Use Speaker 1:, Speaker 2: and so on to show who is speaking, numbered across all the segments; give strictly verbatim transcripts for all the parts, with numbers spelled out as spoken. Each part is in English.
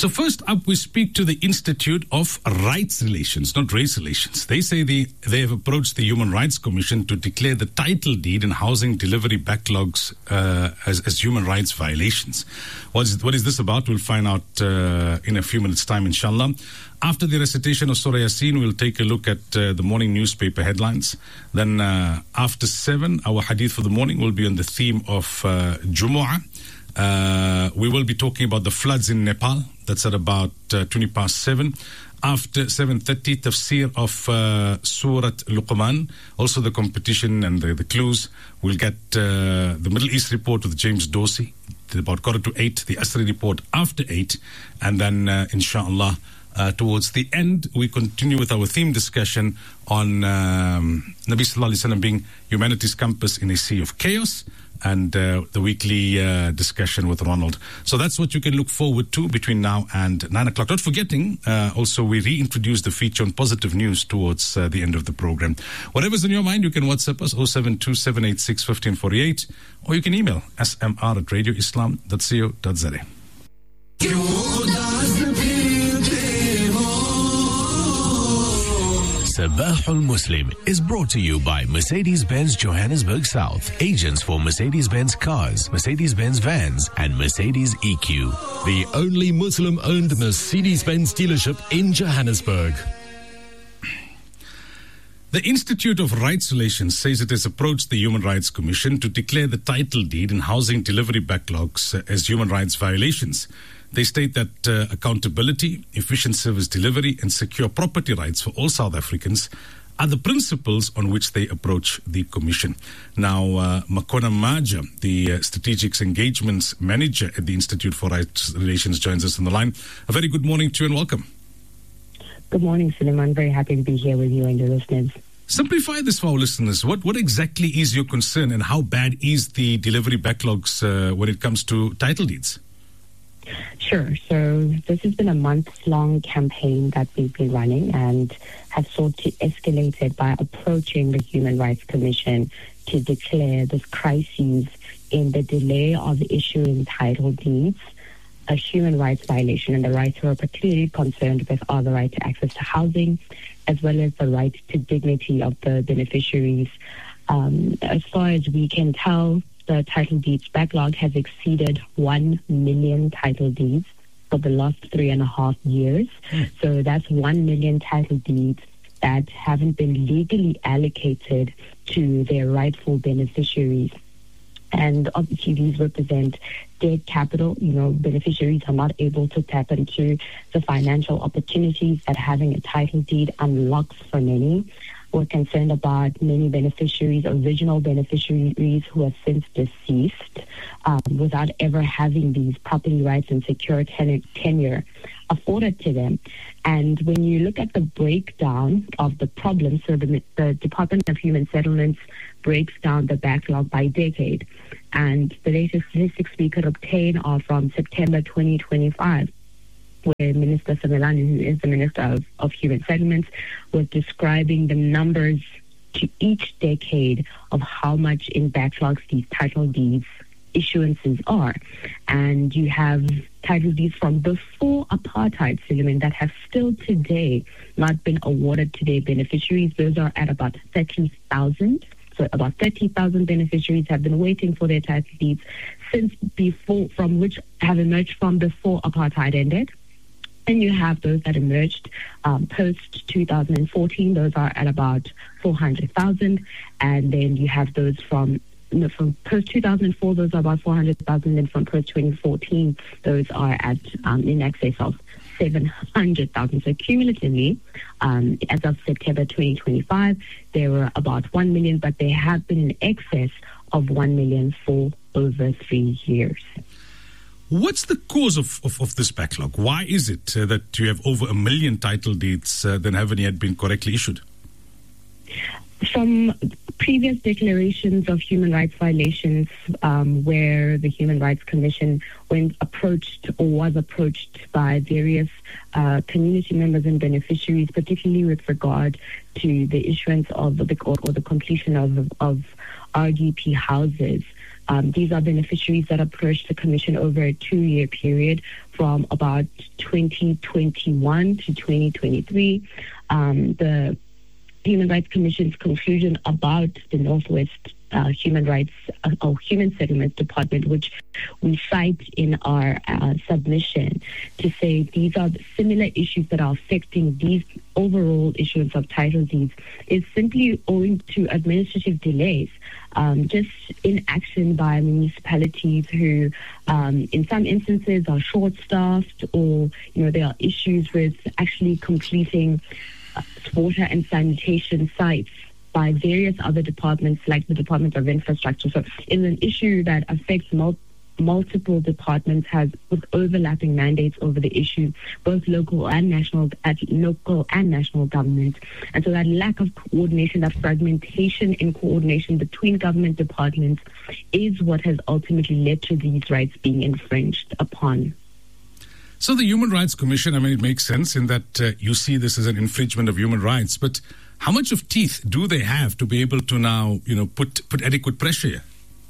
Speaker 1: So first up, we speak to the Institute of Rights Relations, not Race Relations. They say the, they have approached the Human Rights Commission to declare the title deed and housing delivery backlogs uh, as, as human rights violations. What is, what is this about? We'll find out uh, in a few minutes' time, inshallah. After the recitation of Surah Yasin, we'll take a look at uh, the morning newspaper headlines. Then uh, after seven, our hadith for the morning will be on the theme of uh, Jumu'ah. Uh, we will be talking about the floods in Nepal. That's at about uh, twenty past seven. After seven thirty, tafsir of uh, Surat Luqman. Also the competition and the, the clues. We'll get uh, the Middle East report with James Dorsey. About quarter to eight, the Asri report after eight. And then, uh, inshallah, uh, towards the end, we continue with our theme discussion on um, Nabi Sallallahu Alaihi Wasallam being humanity's compass in a sea of chaos. And uh, the weekly uh, discussion with Ronald. So that's what you can look forward to between now and nine o'clock. Not forgetting, uh, also we reintroduce the feature on positive news towards uh, the end of the program. Whatever's in your mind, you can WhatsApp us oh seven two, seven eight six, one five four eight, or you can email s m r at radio islam dot co dot z a.
Speaker 2: Sabahul Muslim is brought to you by Mercedes-Benz Johannesburg South, agents for Mercedes-Benz cars, Mercedes-Benz vans, and Mercedes E Q.
Speaker 3: The only Muslim-owned Mercedes-Benz dealership in Johannesburg.
Speaker 1: The Institute of Rights Relations says it has approached the Human Rights Commission to declare the title deed and housing delivery backlogs as human rights violations. They state that uh, accountability, efficient service delivery, and secure property rights for all South Africans are the principles on which they approach the Commission. Now, uh, Makona Maja, the uh, Strategic Engagements Manager at the Institute for Rights Relations, joins us on the line. A very good morning to you and welcome.
Speaker 4: Good morning, Suleiman. Very happy to be here with you and your listeners.
Speaker 1: Simplify this for our listeners. What what exactly is your concern and how bad is the delivery backlogs uh, when it comes to title deeds?
Speaker 4: Sure. So this has been a month-long campaign that we've been running and have sought to escalate it by approaching the Human Rights Commission to declare this crisis in the delay of issuing title deeds a human rights violation. And the rights we're particularly concerned with are the right to access to housing, as well as the right to dignity of the beneficiaries. Um, as far as we can tell, the title deeds backlog has exceeded one million title deeds for the last three and a half years. Mm. So that's one million title deeds that haven't been legally allocated to their rightful beneficiaries. And obviously these represent dead capital. You know, beneficiaries are not able to tap into the financial opportunities that having a title deed unlocks for many. We're concerned about many beneficiaries, original beneficiaries who have since deceased um, without ever having these property rights and secure ten- tenure afforded to them. And when you look at the breakdown of the problem, so the, the Department of Human Settlements breaks down the backlog by decade. And the latest statistics we could obtain are from September twenty twenty-five. Where Minister Simelane, who is the Minister of, of Human Settlements, was describing the numbers to each decade of how much in backlogs these title deeds issuances are. And you have title deeds from before apartheid, Suleiman, that have still today not been awarded to their beneficiaries. Those are at about thirty thousand. So about thirty thousand beneficiaries have been waiting for their title deeds since before, from which have emerged from before apartheid ended. And you have those that emerged um, post two thousand fourteen. Those are at about four hundred thousand. And then you have those from you know, from post two thousand four, those are about four hundred thousand. And from post twenty fourteen, those are at um, in excess of seven hundred thousand. So cumulatively, um, as of September twenty twenty-five, there were about one million, but they have been in excess of one million for over three years.
Speaker 1: What's the cause of, of, of this backlog? Why is it uh, that you have over a million title deeds uh, that haven't yet been correctly issued?
Speaker 4: From previous declarations of human rights violations, um, where the Human Rights Commission, when approached or was approached by various uh, community members and beneficiaries, particularly with regard to the issuance of the or, or the completion of of R D P houses, Um, these are beneficiaries that approached the Commission over a two-year period from about twenty twenty-one to twenty twenty-three. Um, the Human Rights Commission's conclusion about the Northwest uh, Human Rights uh, or Human Settlements Department, which we cite in our uh, submission to say these are similar issues that are affecting these overall issuance of title deeds, is simply owing to administrative delays, um, just inaction by municipalities who, um, in some instances, are short-staffed, or you know there are issues with actually completing water and sanitation sites by various other departments like the Department of Infrastructure. So it's an issue that affects mul- multiple departments, has with overlapping mandates over the issue, both local and national, at local and national government. And so that lack of coordination, that fragmentation in coordination between government departments is what has ultimately led to these rights being infringed upon.
Speaker 1: So the Human Rights Commission, I mean, it makes sense in that uh, you see this as an infringement of human rights, but how much of teeth do they have to be able to now, you know, put, put adequate pressure here?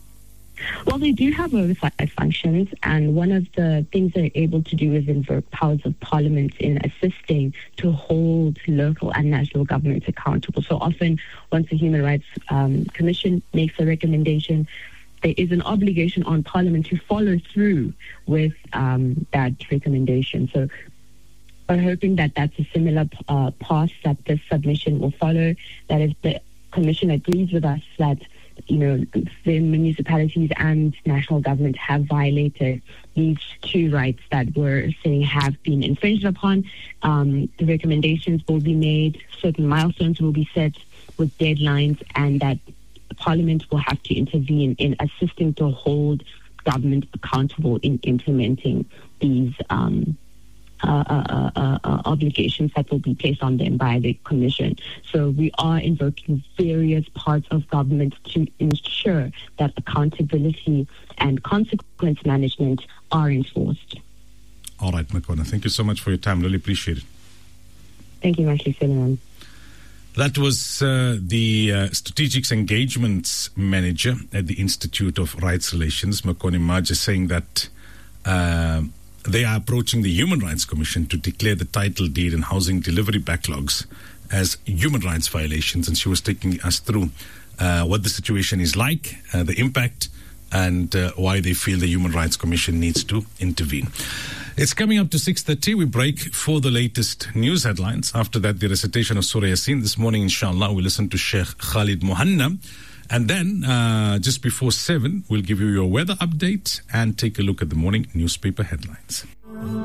Speaker 4: Well, they do have oversight functions, and one of the things they're able to do is invoke powers of parliament in assisting to hold local and national governments accountable. So often, once the Human Rights um, Commission makes a recommendation, there is an obligation on Parliament to follow through with um, that recommendation. So we're hoping that that's a similar uh, path that this submission will follow, that if the Commission agrees with us that, you know, the municipalities and national government have violated these two rights that we're saying have been infringed upon, um, the recommendations will be made, certain milestones will be set with deadlines, and that Parliament will have to intervene in assisting to hold government accountable in implementing these um, uh, uh, uh, uh, obligations that will be placed on them by the Commission. So we are invoking various parts of government to ensure that accountability and consequence management are enforced.
Speaker 1: All right, Makona, thank you so much for your time. Really appreciate it.
Speaker 4: Thank you, Mashley Suleiman.
Speaker 1: That was uh, the uh, Strategic Engagements Manager at the Institute of Rights Relations, Makoni Maja, saying that uh, they are approaching the Human Rights Commission to declare the title deed and housing delivery backlogs as human rights violations. And she was taking us through uh, what the situation is like, uh, the impact, and uh, why they feel the Human Rights Commission needs to intervene. It's coming up to six thirty. We break for the latest news headlines. After that, the recitation of Surah Yasin. This morning, inshallah, we'll listen to Sheikh Khalid Muhanna. And then, uh, just before seven, we'll give you your weather update and take a look at the morning newspaper headlines.